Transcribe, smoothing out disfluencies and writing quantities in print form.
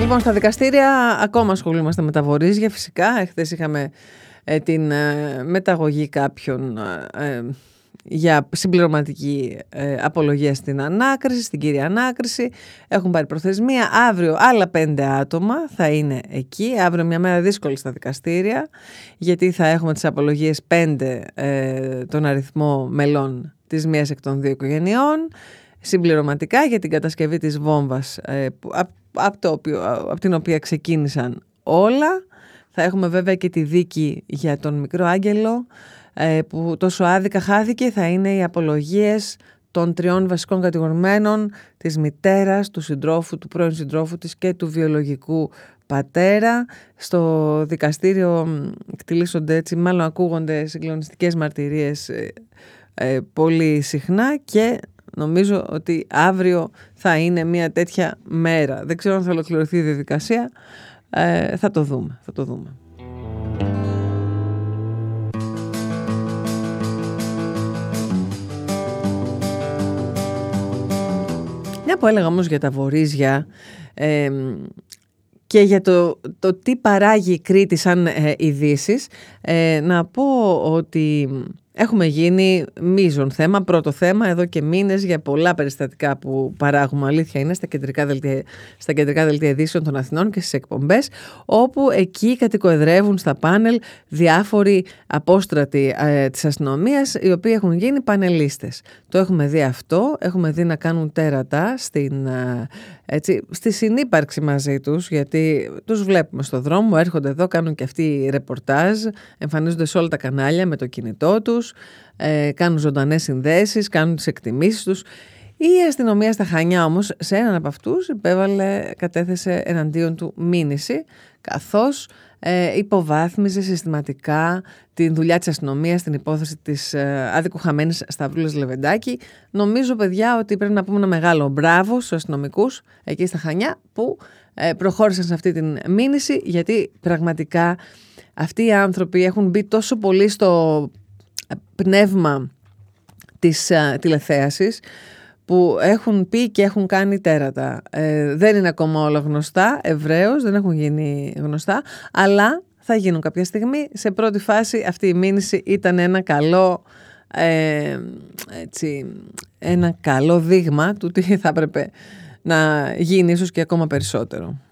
Λοιπόν, στα δικαστήρια ακόμα ασχολούμαστε με τα βορίζια φυσικά. Εχθές είχαμε την μεταγωγή κάποιων για συμπληρωματική απολογία στην ανάκριση, στην κύρια ανάκριση. Έχουν πάρει προθεσμία. Αύριο άλλα 5 άτομα θα είναι εκεί. Αύριο μια μέρα δύσκολη στα δικαστήρια, γιατί θα έχουμε τις απολογίες 5 τον αριθμό μελών της μίας εκ των δύο οικογενειών, συμπληρωματικά για την κατασκευή της βόμβας από την οποία ξεκίνησαν όλα. Θα έχουμε βέβαια και τη δίκη για τον μικρό Άγγελο που τόσο άδικα χάθηκε. Θα είναι οι απολογίες των 3 βασικών κατηγορουμένων, της μητέρας, του συντρόφου, του πρώην συντρόφου της και του βιολογικού πατέρα. Στο δικαστήριο εκτιλήσονται έτσι, μάλλον ακούγονται συγκλονιστικές μαρτυρίες πολύ συχνά και νομίζω ότι αύριο θα είναι μια τέτοια μέρα. Δεν ξέρω αν θα ολοκληρωθεί η διαδικασία. Θα το δούμε. Μια που έλεγα όμως για τα βορίζια και για το τι παράγει η Κρήτη σαν ειδήσεις, να πω ότι έχουμε γίνει μείζον θέμα, πρώτο θέμα εδώ και μήνες για πολλά περιστατικά που παράγουμε, αλήθεια είναι, στα κεντρικά δελτία ειδήσεων των Αθηνών και στις εκπομπές, όπου εκεί κατοικοεδρεύουν στα πάνελ διάφοροι απόστρατοι της αστυνομίας, οι οποίοι έχουν γίνει πανελίστες. Το έχουμε δει αυτό, έχουμε δει να κάνουν τέρατα στη συνύπαρξη μαζί τους, γιατί τους βλέπουμε στο δρόμο, έρχονται εδώ, κάνουν και αυτοί ρεπορτάζ, εμφανίζονται σε όλα τα κανάλια με το κινητό τους, κάνουν ζωντανές συνδέσεις, κάνουν τις εκτιμήσεις τους. Η αστυνομία στα Χανιά όμως σε έναν από αυτούς κατέθεσε εναντίον του μήνυση, καθώς υποβάθμιζε συστηματικά την δουλειά της αστυνομίας στην υπόθεση της άδικου χαμένης Σταυρούλας Λεβεντάκη. Νομίζω, παιδιά, ότι πρέπει να πούμε ένα μεγάλο μπράβο στους αστυνομικούς εκεί στα Χανιά που προχώρησαν σε αυτή την μήνυση, γιατί πραγματικά αυτοί οι άνθρωποι έχουν μπει τόσο πολύ στο πνεύμα της τηλεθέασης, που έχουν πει και έχουν κάνει τέρατα. Δεν είναι ακόμα όλα γνωστά, ευρέως δεν έχουν γίνει γνωστά, αλλά θα γίνουν κάποια στιγμή. Σε πρώτη φάση αυτή η μήνυση ήταν ένα καλό δείγμα του τι θα έπρεπε να γίνει, ίσως και ακόμα περισσότερο.